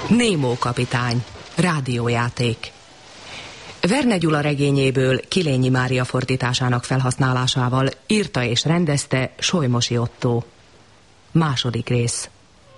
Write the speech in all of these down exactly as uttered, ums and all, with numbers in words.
Némó kapitány. Rádiójáték. Verne Gyula regényéből Kilényi Mária fordításának felhasználásával írta és rendezte Solymosi Ottó. Második rész.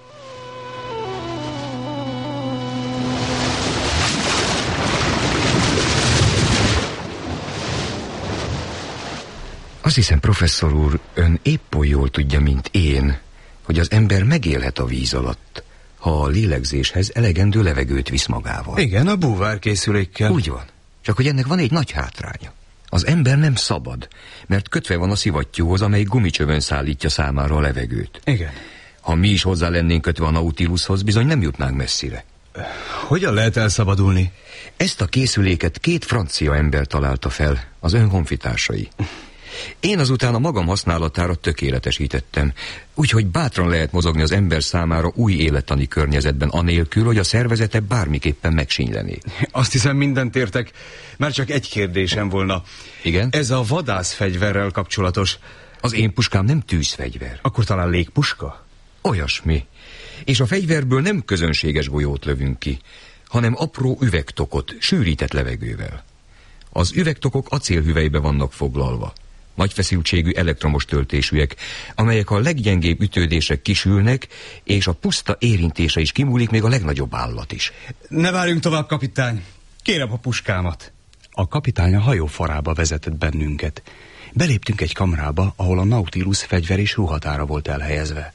Azt hiszem, professzor úr, ön épp oly jól tudja, mint én, hogy az ember megélhet a víz alatt, ha a lélegzéshez elegendő levegőt visz magával. Igen, a búvárkészülékkel. Úgy van. Csak hogy ennek van egy nagy hátránya. Az ember nem szabad, mert kötve van a szivattyúhoz, amely gumicsövön szállítja számára a levegőt. Igen. Ha mi is hozzá lennénk kötve a Nautilushoz, bizony nem jutnánk messzire. Hogyan lehet elszabadulni? Ezt a készüléket két francia ember találta fel, az ön honfitársai. Én azután a magam használatára tökéletesítettem, úgyhogy bátran lehet mozogni az ember számára új élettani környezetben, anélkül, hogy a szervezete bármiképpen megsínylené. Azt hiszem, mindent értek. Már csak egy kérdésem volna. Igen? Ez a vadászfegyverrel kapcsolatos. Az én puskám nem tűzfegyver. Akkor talán légpuska? Olyasmi. És a fegyverből nem közönséges golyót lövünk ki, hanem apró üvegtokot, sűrített levegővel. Az üvegtokok acélhüvelybe vannak foglalva. Nagy feszültségű elektromos töltésűek, amelyek a leggyengébb ütődések kisülnek, és a puszta érintése is kimúlik, még a legnagyobb állat is. Ne várjunk tovább, kapitány. Kérem a puskámat. A kapitány a hajó farába vezetett bennünket. Beléptünk egy kamrába, ahol a Nautilus fegyver és ruhatára volt elhelyezve.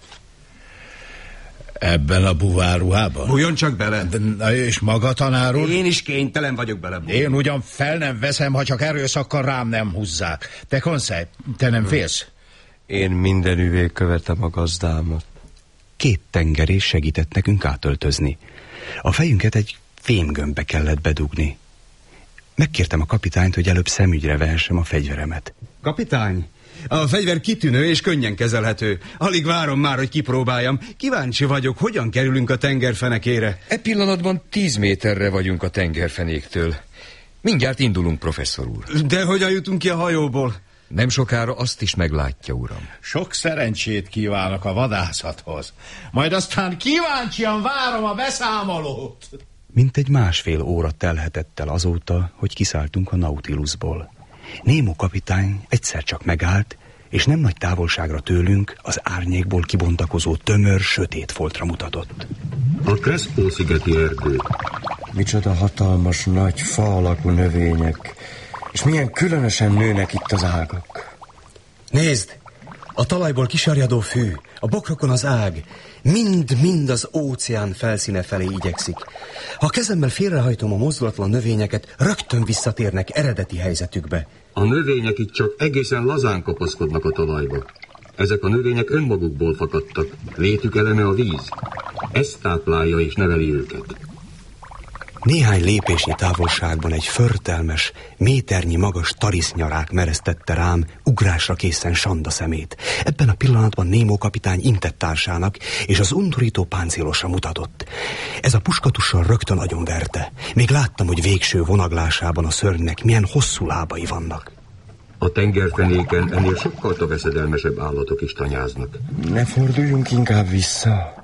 Ebben a buvárruhában? Bújjon csak bele. De, és maga, tanár úr? Én is kénytelen vagyok bele. Én ugyan fel nem veszem, ha csak erőszakkal rám nem húzzák. Te, Konszely, te nem félsz? Én mindenüvé követem a gazdámat. Két tengerés segített nekünk átöltözni. A fejünket egy fémgömbbe kellett bedugni. Megkértem a kapitányt, hogy előbb szemügyre vehessem a fegyveremet. Kapitány, a fegyver kitűnő és könnyen kezelhető. Alig várom már, hogy kipróbáljam. Kíváncsi vagyok, hogyan kerülünk a tengerfenekére. E pillanatban tíz méterre vagyunk a tengerfenéktől. Mindjárt indulunk, professzor úr. De hogyan jutunk ki a hajóból? Nem sokára azt is meglátja, uram. Sok szerencsét kívánok a vadászathoz. Majd aztán kíváncsian várom a beszámolót. Mintegy másfél óra telhetett el azóta, hogy kiszálltunk a Nautilusból. Némó kapitány egyszer csak megállt, és nem nagy távolságra tőlünk az árnyékból kibontakozó tömör, sötét foltra mutatott. A Crespo-szigeti erdő. Micsoda hatalmas, nagy, fa alakú növények, és milyen különösen nőnek itt az ágak. Nézd! A talajból kisarjadó fű, a bokrokon az ág, mind-mind az óceán felszíne felé igyekszik. Ha kezemmel félrehajtom a mozdulatlan növényeket, rögtön visszatérnek eredeti helyzetükbe. A növények itt csak egészen lazán kapaszkodnak a talajba. Ezek a növények önmagukból fakadtak, létük eleme a víz. Ez táplálja és neveli őket. Néhány lépésnyi távolságban egy förtelmes, méternyi magas tarisznyarák meresztette rám ugrásra készen Sanda szemét. Ebben a pillanatban Némó kapitány intett társának, és az undorító páncélosra mutatott. Ez a puskatussal rögtön agyonverte. Még láttam, hogy végső vonaglásában a szörnynek milyen hosszú lábai vannak. A tengerfenéken ennél sokkal veszedelmesebb állatok is tanyáznak. Ne forduljunk inkább vissza.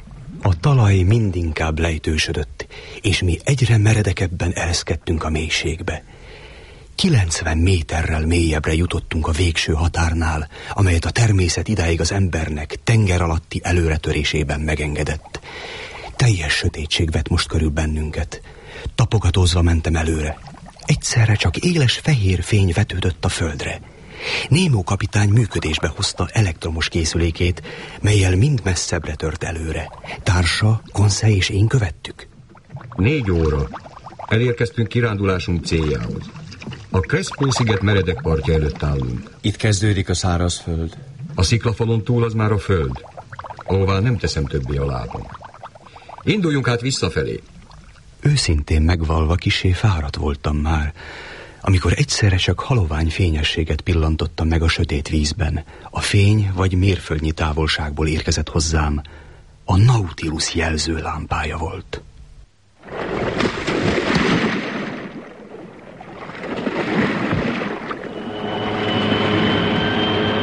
A talaj mindinkább lejtősödött, és mi egyre meredekebben ereszkedtünk a mélységbe. kilencven méterrel mélyebbre jutottunk a végső határnál, amelyet a természet idáig az embernek tenger alatti előretörésében megengedett. Teljes sötétség vett most körül bennünket. Tapogatózva mentem előre. Egyszerre csak éles fehér fény vetődött a földre. Némó kapitány működésbe hozta elektromos készülékét, mellyel mind messzebbre tört előre. Társa, Konszely és én követtük. Négy óra. Elérkeztünk kirándulásunk céljához. A Crespo-sziget meredek partja előtt állunk. Itt kezdődik a szárazföld. A sziklafalon túl az már a föld, ahová nem teszem többé a lábam. Induljunk át visszafelé. Őszintén megvalva kissé fáradt voltam már, amikor egyszerre csak halovány fényességet pillantottam meg a sötét vízben. A fény vagy mérföldnyi távolságból érkezett hozzám. A Nautilus jelző lámpája volt.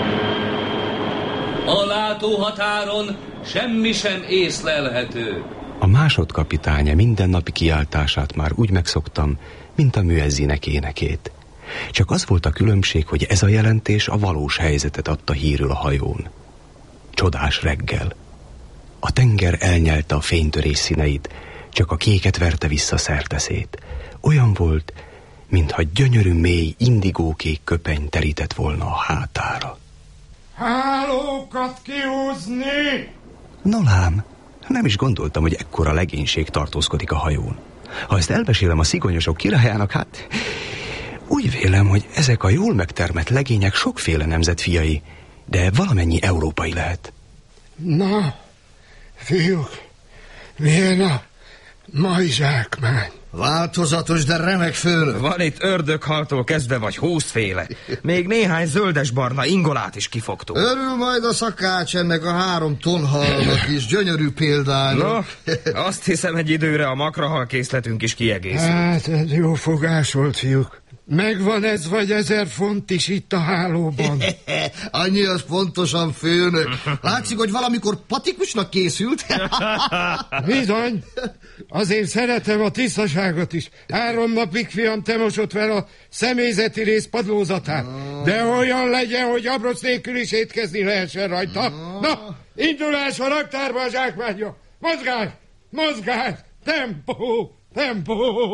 A látóhatáron semmi sem észlelhető. A másodkapitánya mindennapi kiáltását már úgy megszoktam, mint a müezzinek énekét. Csak az volt a különbség, hogy ez a jelentés a valós helyzetet adta hírül a hajón. Csodás reggel. A tenger elnyelte a fénytörés színeit, csak a kéket verte vissza szerteszét. Olyan volt, mintha gyönyörű mély indigókék köpeny terített volna a hátára. Hálókat kihúzni! No lám, nem is gondoltam, hogy ekkora legénység tartózkodik a hajón. Ha ezt elbesélem a szigonyosok királyának, hát úgy vélem, hogy ezek a jól megtermett legények sokféle nemzet fiai, de valamennyi európai lehet. Na, fiúk, milyen a mai zsákmány? Változatos, de remek főnök. Van itt ördöghaltól kezdve vagy húszféle. Még néhány zöldesbarna ingolát is kifogtunk. Örül majd a szakács ennek a három tonhalnak is, gyönyörű példány. No, azt hiszem egy időre a makrahal készletünk is kiegészült. Hát, ez jó fogás volt, fiúk. Megvan ez vagy ezer font is itt a hálóban. Annyi az pontosan, főnök. Látszik, hogy valamikor patikusnak készült. Bizony. Azért szeretem a tisztaságot is. Három napig, fiam, te mosott fel a személyzeti rész padlózatát. De olyan legyen, hogy abrosz nélkül is étkezni lehessen rajta. Na, indulás a raktárba a zsákmányja. Mozgás, mozgás, tempó, tempó.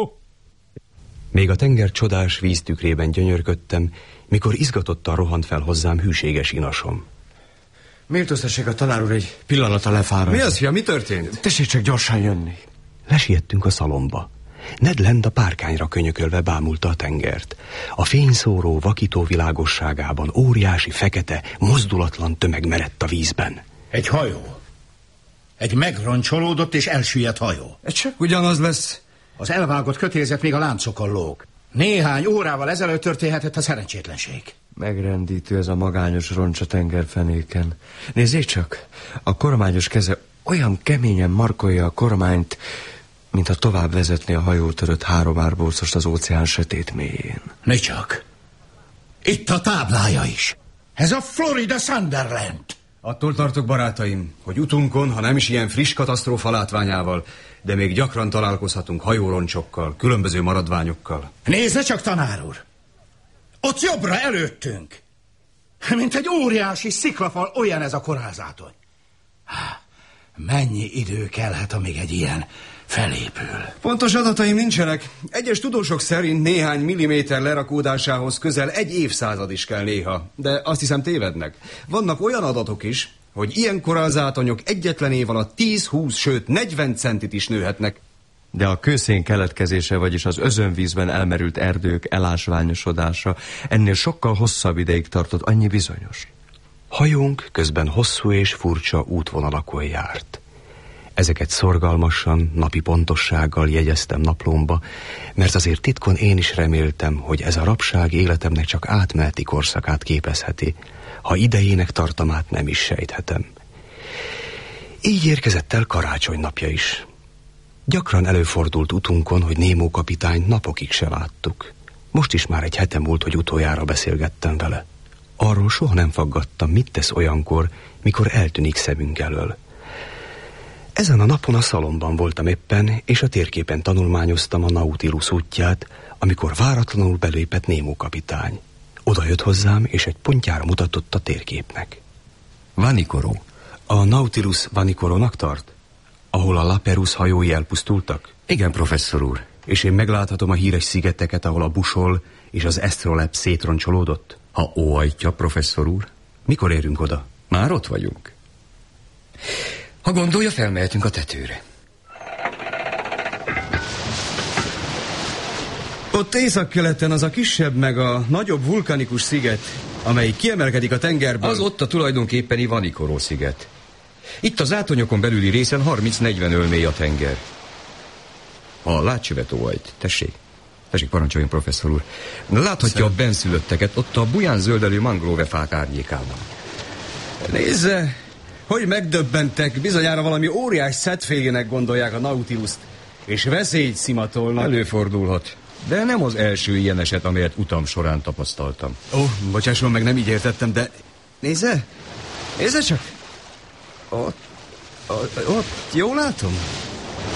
Még a tenger csodás víztükrében gyönyörködtem, mikor izgatottan rohant fel hozzám hűséges inasom. Méltóztassék, a tanár úr egy pillanatra lefáradt. Mi az, fia, mi történt? Tessék csak gyorsan jönni. Lesiettünk a szalomba. Ned Land a párkányra könyökölve bámulta a tengert. A fényszóró, vakító világosságában óriási, fekete, mozdulatlan tömeg merett a vízben. Egy hajó. Egy megroncsolódott és elsüllyedt hajó. Ez csak ugyanaz lesz. Az elvágott kötézet még a láncokon lóg. Néhány órával ezelőtt történhetett a szerencsétlenség. Megrendítő ez a magányos roncs a tengerfenéken. Nézzék csak, a kormányos keze olyan keményen markolja a kormányt, mintha tovább vezetné a hajótörött három árbócost az óceán sötét mélyén. Ne csak. Itt a táblája is. Ez a Florida Sunderland. Attól tartok, barátaim, hogy utunkon, ha nem is ilyen friss katasztrófa látványával, de még gyakran találkozhatunk hajóroncsokkal, különböző maradványokkal. Nézze csak, tanár úr! Ott jobbra előttünk! Mint egy óriási sziklafal, olyan ez a korázátony. Mennyi idő kellhet, amíg egy ilyen felépül? Pontos adataim nincsenek. Egyes tudósok szerint néhány milliméter lerakódásához közel egy évszázad is kell néha, de azt hiszem tévednek. Vannak olyan adatok is, hogy ilyen korallzátonyok egyetlen év alatt tíz-húsz, sőt negyven centit is nőhetnek. De a kőszén keletkezése, vagyis az özönvízben elmerült erdők elásványosodása ennél sokkal hosszabb ideig tartott, annyi bizonyos. Hajónk közben hosszú és furcsa útvonalakon járt. Ezeket szorgalmasan, napi pontossággal jegyeztem naplómba, mert azért titkon én is reméltem, hogy ez a rabság életemnek csak átmeneti korszakát képezheti, ha idejének tartamát nem is sejthetem. Így érkezett el karácsony napja is. Gyakran előfordult utunkon, hogy Némó kapitányt napokig se láttuk. Most is már egy hete múlt, hogy utoljára beszélgettem vele. Arról soha nem faggattam, mit tesz olyankor, mikor eltűnik szemünk elől. Ezen a napon a szalomban voltam éppen, és a térképen tanulmányoztam a Nautilus útját, amikor váratlanul belépett Némó kapitány. Oda jött hozzám, és egy pontjára mutatott a térképnek. Vanikoro. A Nautilus Vanikorónak tart? Ahol a Laperus hajói elpusztultak? Igen, professzor úr. És én megláthatom a híres szigeteket, ahol a Busol és az Astrolabe szétroncsolódott? Ha óhajtja, professzor úr. Mikor érünk oda? Már ott vagyunk. Ha gondolja, felmehetünk a tetőre. Ott északkeleten az a kisebb meg a nagyobb vulkanikus sziget, amely kiemelkedik a tengerből. Az ott a tulajdonképpeni Vanikoro sziget. Itt az átonyokon belüli részen harminc-negyven öl mély a tenger. A látcsövet óhajt, tessék. Tessék, parancsoljon, professzor úr. Láthatja Szerint. a benszülötteket ott a buján zöldelő mangrove-fák árnyékában. Nézze, hogy megdöbbentek, bizonyára valami óriás szedfélének gondolják a Nautilust, és veszélyt szimatolnak. Előfordulhat, de nem az első ilyen eset, amelyet utam során tapasztaltam. Ó, oh, bocsásson meg, nem így értettem, de nézze, nézze csak. Ott, ott, ott, jól látom?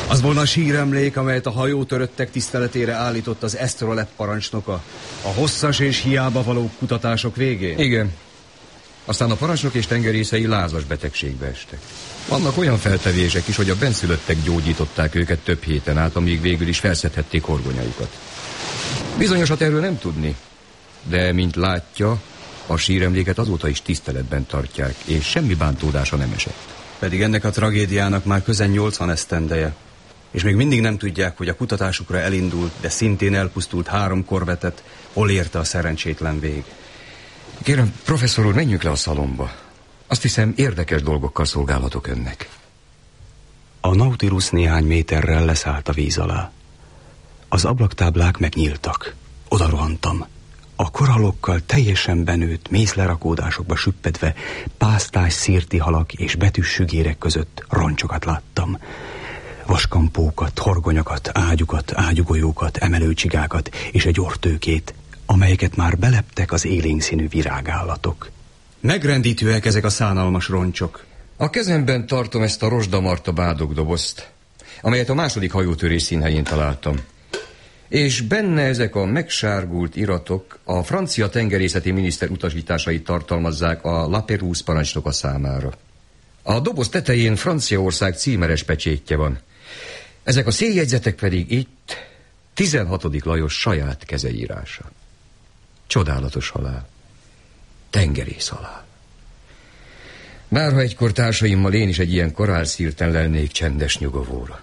Az volna a síremlék, amelyet a hajótöröttek tiszteletére állított az Astrolab parancsnoka a hosszas és hiába való kutatások végén? Igen. Aztán a parancsnok és tengerészei lázas betegségbe estek. Vannak olyan feltevések is, hogy a benszülöttek gyógyították őket több héten át, amíg végül is felszedhették horgonyaikat. Bizonyosat erről nem tudni, de mint látja, a síremléket azóta is tiszteletben tartják, és semmi bántódása nem esett. Pedig ennek a tragédiának már közel nyolcvan esztendeje, és még mindig nem tudják, hogy a kutatásukra elindult, de szintén elpusztult három korvetet hol érte a szerencsétlen vég. Kérem, professzor úr, menjünk le a szalomba. Azt hiszem, érdekes dolgokkal szolgálhatok önnek. A Nautilus néhány méterrel leszállt a víz alá. Az ablaktáblák megnyíltak. Oda rohantam. A korallokkal teljesen benőtt mészlerakódásokba süppedve pásztás szirti halak és betűs sügérek között roncsokat láttam. Vaskampókat, horgonyokat, ágyukat, ágyugolyókat, emelőcsigákat és egy orrtőkét, amelyeket már beleptek az élénkszínű virágállatok. Megrendítőek ezek a szánalmas roncsok. A kezemben tartom ezt a rozsdamarta bádogdobozt, amelyet a második hajótörés színhelyén találtam. És benne ezek a megsárgult iratok a francia tengerészeti miniszter utasításait tartalmazzák a La Pérouse parancsnoka számára. A doboz tetején Franciaország címeres pecsétje van. Ezek a széljegyzetek pedig itt tizenhatodik Lajos saját kezeírása. Csodálatos halál. Tengerész halál. Bárha egykor társaimmal én is egy ilyen korálszírten lelnék csendes nyugovóra.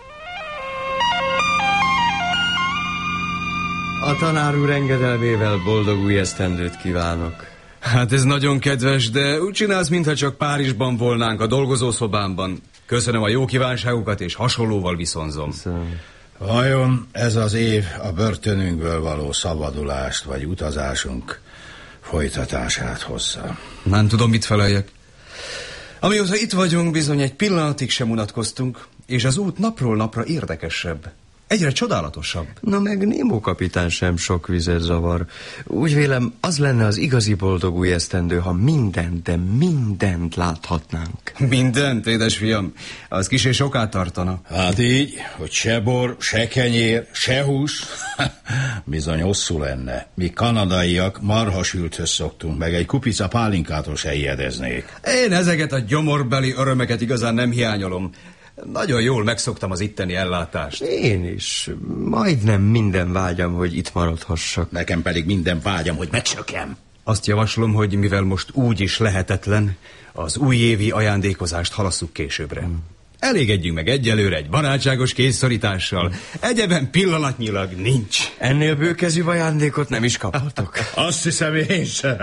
A tanár úr engedelmével boldog új esztendőt kívánok. Hát ez nagyon kedves, de úgy csinálsz, mintha csak Párizsban volnánk, a dolgozószobámban. Köszönöm a jó kívánságokat, és hasonlóval viszonzom. Köszönöm. Vajon ez az év a börtönünkből való szabadulást vagy utazásunk folytatását hozza? Nem tudom, mit feleljek. Amióta itt vagyunk, bizony egy pillanatig sem unatkoztunk, és az út napról napra érdekesebb. Egyre csodálatosabb. Na meg Némó kapitán sem sok vizet zavar. Úgy vélem, az lenne az igazi boldog új esztendő, ha mindent, de mindent láthatnánk. Mindent, édes fiam? Az kis és soká tartana. Hát így, hogy se bor, se kenyér, se hús, bizony hosszú lenne. Mi kanadaiak marhasülthöz szoktunk, meg egy kupica pálinkától se ijedeznék. Én ezeket a gyomorbeli örömeket igazán nem hiányolom. Nagyon jól megszoktam az itteni ellátást. Én is. Majdnem minden vágyam, hogy itt maradhassak. Nekem pedig minden vágyam, hogy megcsökjem. Azt javaslom, hogy mivel most úgy is lehetetlen, az újévi ajándékozást halasszuk későbbre. Hmm. Elégedjünk meg egyelőre egy barátságos kézszorítással. Egyeben pillanatnyilag nincs. Ennél bőkezű ajándékot nem is kaphatok. Azt hiszem én sem.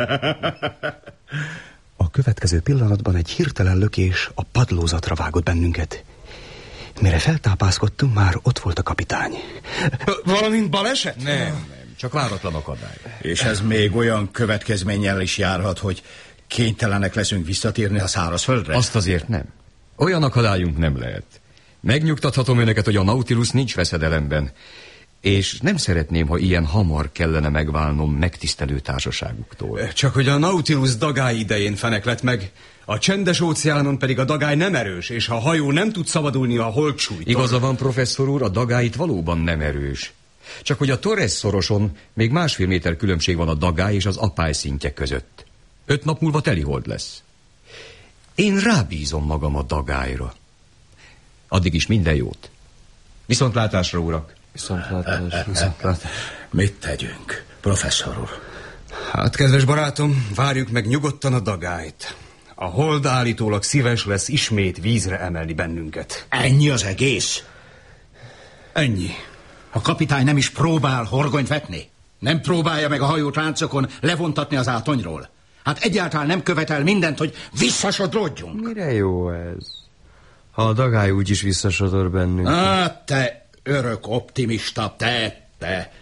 A következő pillanatban egy hirtelen lökés a padlózatra vágott bennünket. Mire feltápászkodtunk, már ott volt a kapitány. Valamint baleset? Nem, nem, csak váratlan akadály. És ez még olyan következménnyel is járhat, hogy kénytelenek leszünk visszatérni a szárazföldre? Azt azért nem. Olyan akadályunk nem lehet. Megnyugtathatom önöket, hogy a Nautilus nincs veszedelemben, és nem szeretném, ha ilyen hamar kellene megválnom megtisztelő társaságuktól. Csak hogy a Nautilus dagály idején feneklett meg, a csendes óceánon pedig a dagály nem erős, és a hajó nem tud szabadulni a holtsúlytól. Igaza van, professzor úr, a dagály itt valóban nem erős. Csak hogy a Torres szoroson még másfél méter különbség van a dagály és az apály szintje között. Öt nap múlva telihold lesz. Én rábízom magam a dagályra. Addig is minden jót. Viszontlátásra, urak! Viszontlátás, viszontlátás. Mit tegyünk, professzor úr? Hát, kedves barátom, várjuk meg nyugodtan a dagályt. A hold állítólag szíves lesz ismét vízre emelni bennünket. Ennyi az egész? Ennyi. A kapitány nem is próbál horgonyt vetni? Nem próbálja meg a hajót láncokon levontatni az átonyról? Hát egyáltalán nem követel mindent, hogy visszasodródjunk. Mire jó ez? Ha a dagály úgyis visszasodor bennünket. Hát te örök optimista, te, te.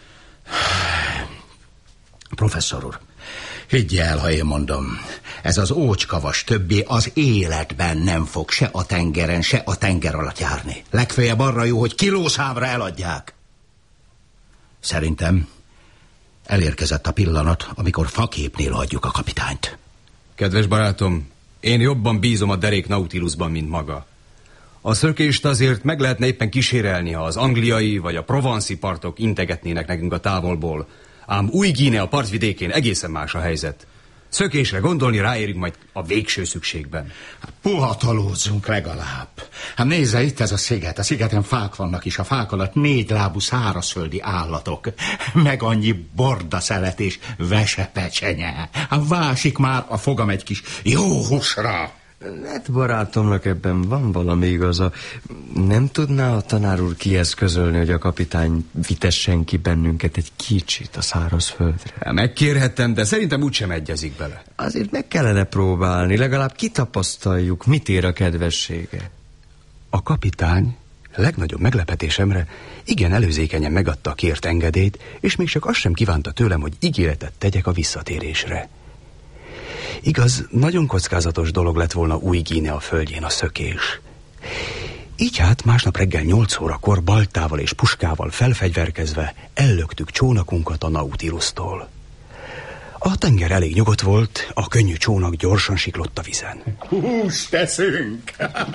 Professzor úr, higgy el, ha én mondom, ez az ócskavas többé az életben nem fog se a tengeren, se a tenger alatt járni. Legfeljebb arra jó, hogy kilószámra eladják. Szerintem elérkezett a pillanat, amikor faképnél adjuk a kapitányt. Kedves barátom, én jobban bízom a derék Nautilusban, mint maga. A szökést azért meg lehetne éppen kísérelni, ha az angliai vagy a provanszi partok integetnének nekünk a távolból. Ám Új-Guinea partvidékén egészen más a helyzet. Szökésre gondolni ráérünk majd a végső szükségben. Puhatalózzunk legalább. Hát nézze, itt ez a sziget. A szigeten fák vannak is, a fák alatt négy lábú szárazföldi állatok. Meg annyi bordaszelet és vesepecsenye. Hát vásik már a fogam egy kis jó húsra. Hát barátomnak ebben van valami igaza. Nem tudná a tanár úr kieszközölni, hogy a kapitány vitessen ki bennünket egy kicsit a szárazföldre? Megkérhettem, de szerintem úgysem egyezik bele. Azért meg kellene próbálni, legalább kitapasztaljuk, mit ér a kedvessége. A kapitány legnagyobb meglepetésemre igen előzékenyen megadta a kért engedélyt, és még csak azt sem kívánta tőlem, hogy ígéretet tegyek a visszatérésre. Igaz, nagyon kockázatos dolog lett volna Új-Guinea földjén a szökés. Így hát másnap reggel nyolc órakor baltával és puskával felfegyverkezve ellöktük csónakunkat a Nautilusztól. A tenger elég nyugodt volt, a könnyű csónak gyorsan siklott a vizen. Húst teszünk!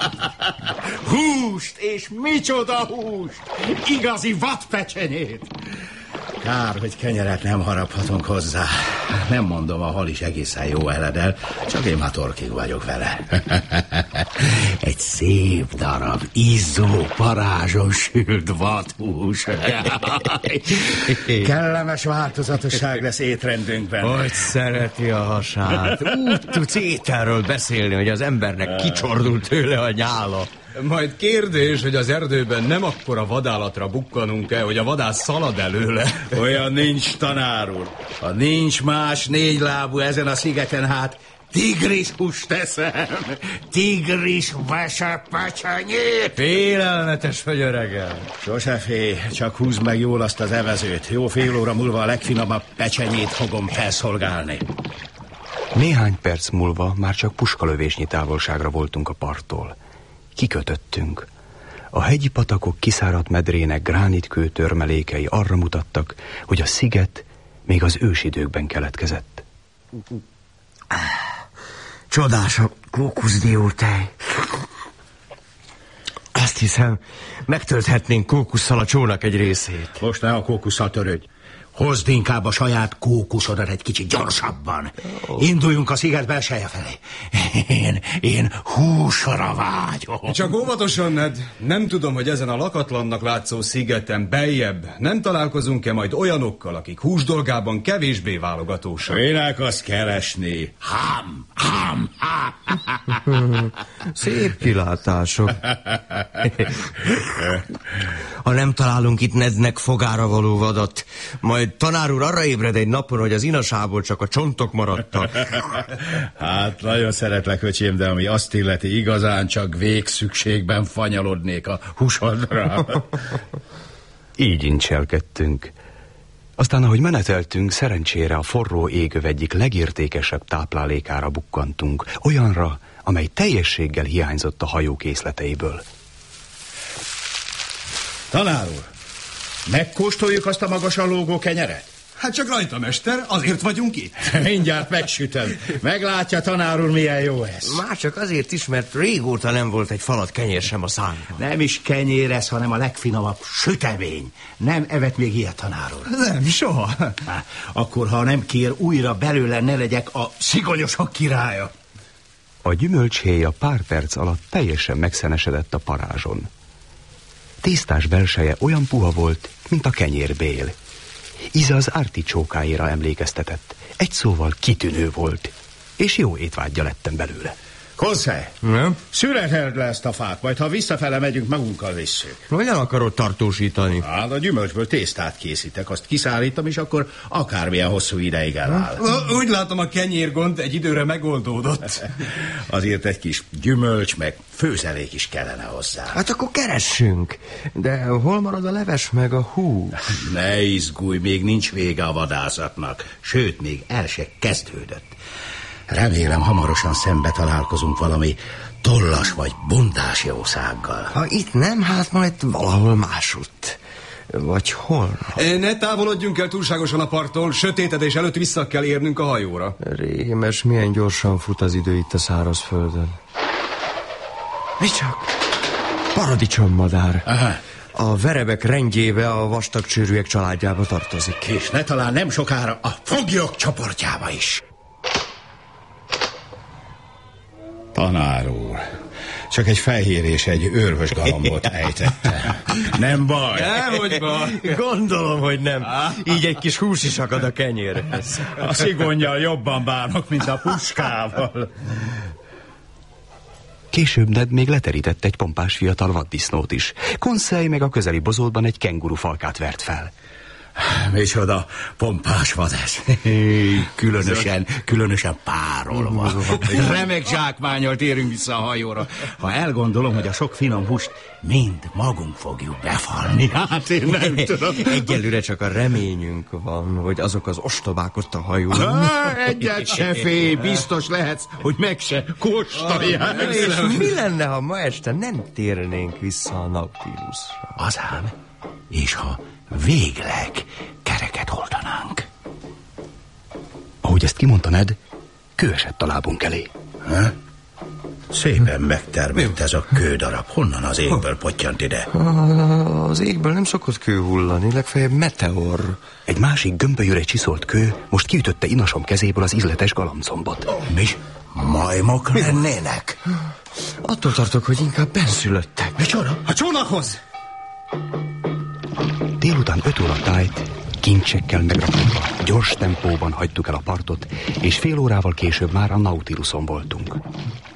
Húst, és micsoda húst! Igazi vadpecsenyét! Kár, hogy kenyeret nem haraphatunk hozzá. Nem mondom, a hal is egészen jó eledel, csak én már torkig vagyok vele. Egy szép darab, izzó, parázson sült vadhús. Kellemes változatosság lesz étrendünkben. Hogy szereti a hasát. Úgy tudsz ételről beszélni, hogy az embernek kicsordult tőle a nyála. Majd kérdés, hogy az erdőben nem akkora vadállatra bukkanunk-e, hogy a vadász szalad előle. Olyan nincs, tanár úr. Ha nincs más négy lábú ezen a szigeten, hát tigris húst teszem. Tigris vesepecsenyét. Félelmetes vagy, öregem. Sose félj, csak húzd meg jól azt az evezőt. Jó fél óra múlva a legfinomabb pecsenyét fogom felszolgálni. Néhány perc múlva már csak puskalövésnyi távolságra voltunk a parttól. Kikötöttünk. A hegyi patakok kiszáradt medrének gránitkő törmelékei arra mutattak, hogy a sziget még az ősidőkben keletkezett. Csodás a kókuszdiótej. Azt hiszem, megtölthetnénk kókusszal a csónak egy részét. Most ne a kókusszal törődj. Hozd inkább a saját kókuszodat egy kicsit gyorsabban. Oh. Induljunk a sziget belseje felé. Én, én húsra vágyom. Csak óvatosan, Ned. Nem tudom, hogy ezen a lakatlannak látszó szigeten beljebb nem találkozunk-e majd olyanokkal, akik hús dolgában kevésbé válogatósak. Minek azt keresni? Hám, hám, hám. Szép kilátások. Ha nem találunk itt Nednek fogára való vadat, majd tanár úr arra ébred egy napon, hogy az inasából csak a csontok maradtak. Hát nagyon szeretlek, öcsém, de ami azt illeti, igazán csak végszükségben fanyalodnék a húsodra. Így incselkedtünk. Aztán, ahogy meneteltünk, szerencsére a forró égöv egyik legértékesebb táplálékára bukkantunk, olyanra, amely teljességgel hiányzott a hajó készleteiből. Tanár úr, megkóstoljuk azt a magasan lógó kenyeret? Hát csak rajta, mester, azért vagyunk itt. Mindjárt megsütöm. Meglátja, tanár úr, milyen jó ez. Már csak azért is, mert régóta nem volt egy falat kenyér sem a számban. Nem is kenyér ez, hanem a legfinomabb sütemény. Nem evett még ilyet, tanár úr? Nem, soha. Há, akkor, ha nem kér, újra belőle ne legyek a szigonyosok királya. A gyümölcshéja pár perc alatt teljesen megszenesedett a parázson. Tésztás belseje olyan puha volt, mint a kenyérbél. Íze az árticsókáira emlékeztetett. Egy szóval kitűnő volt, és jó étvágya lettem belőle. José, szüreted le ezt a fát, majd ha visszafele megyünk, magunkkal visszük. Hogyan akarod tartósítani? Hát a gyümölcsből tésztát készítek, azt kiszállítom, és akkor akármilyen hosszú ideig eláll. Úgy látom, a kenyérgond egy időre megoldódott. Azért egy kis gyümölcs, meg főzelék is kellene hozzá. Hát akkor keressünk. De hol marad a leves meg a hús? Ne izgulj, még nincs vége a vadászatnak. Sőt, még el se kezdődött. Remélem, hamarosan szembe találkozunk valami tollas vagy bundás jószággal. Ha itt nem, hát majd valahol másutt. Vagy hol? Ne távolodjunk el túlságosan a parttól, sötétedés előtt vissza kell érnünk a hajóra. Rémes, milyen gyorsan fut az idő itt a szárazföldön. Mi csak? Paradicsommadár. Aha. A verebek rendjébe, a vastagcsőrűek családjába tartozik. És ne talán nem sokára a foglyok csoportjába is. Tanár úr, csak egy fehér és egy őrhös galambot ejtette. Nem baj. Nehogy baj. Gondolom, hogy nem. Így egy kis hús is akad a kenyérhez. A szigonnyal jobban bánok, mint a puskával. Később Ned még leterített egy pompás fiatal vaddisznót is. Conseil meg a közeli bozótban egy kenguru falkát vert fel. Micsoda pompás vad ez. Különösen, különösen párolva. Remek zsákmánnyal érünk vissza a hajóra. Ha elgondolom, hogy a sok finom húst mind magunk fogjuk befalni, hát én nem tudom. Egyelőre csak a reményünk van, hogy azok az ostobák ott a hajón. Ah, egyet se félj, biztos lehetsz, hogy meg se kóstolják. Ah, és mi lenne, ha ma este nem térnénk vissza a Nautilusra? Az ám, és ha végleg kereket oldanánk. Ahogy ezt kimondta Ned, kő esett a lábunk elé. Ha? Szépen megtermett ez a kődarab. Honnan az égből pottyant ide? Az égből nem szokott kő hullani, legfeljebb meteor. Egy másik gömbölyűre csiszolt kő most kiütötte Inasom kezéből az ízletes galambcombot. Mi? Majmok lennének? Attól tartok, hogy inkább benszülöttek. Micsoda? A csónakhoz! Délután öt óra tájt, kincsekkel megrakva, gyors tempóban hagytuk el a partot, és fél órával később már a Nautiluson voltunk.